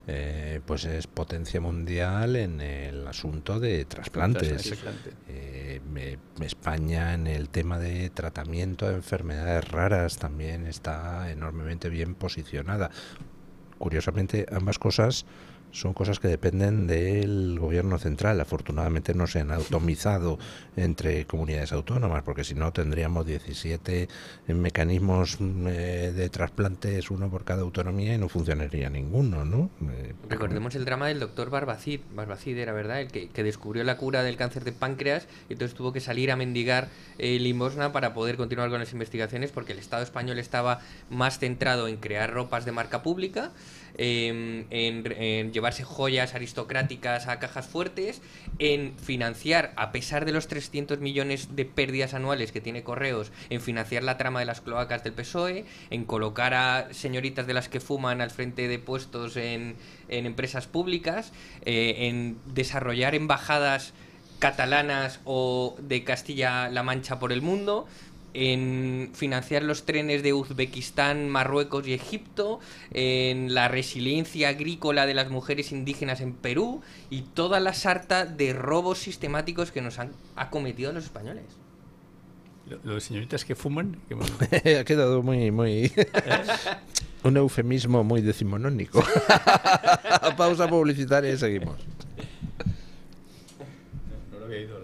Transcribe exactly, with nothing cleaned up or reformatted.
eh, pues es potencia mundial en el asunto de trasplantes. Eh, me, España en el tema de tratamiento de enfermedades raras también está enormemente bien posicionada. Curiosamente, ambas cosas son cosas que dependen del gobierno central. Afortunadamente no se han atomizado entre comunidades autónomas, porque si no tendríamos diecisiete mecanismos eh, de trasplantes, uno por cada autonomía, y no funcionaría ninguno, ¿no? Eh, Recordemos el drama del doctor Barbacid, Barbacid era verdad, el que, que descubrió la cura del cáncer de páncreas y entonces tuvo que salir a mendigar eh, limosna para poder continuar con las investigaciones, porque el Estado español estaba más centrado en crear ropas de marca pública, eh, en, en llevarse joyas aristocráticas a cajas fuertes, en financiar, a pesar de los trescientos millones de pérdidas anuales que tiene Correos, en financiar la trama de las cloacas del P S O E, en colocar a señoritas de las que fuman al frente de puestos en, en empresas públicas, eh, en desarrollar embajadas catalanas o de Castilla-La Mancha por el mundo, en financiar los trenes de Uzbekistán, Marruecos y Egipto, en la resiliencia agrícola de las mujeres indígenas en Perú y toda la sarta de robos sistemáticos que nos han acometido los españoles. Lo, lo de señoritas que fuman... Que... ha quedado muy... muy... un eufemismo muy decimonónico. Pausa publicitaria y seguimos. No, no lo había ido.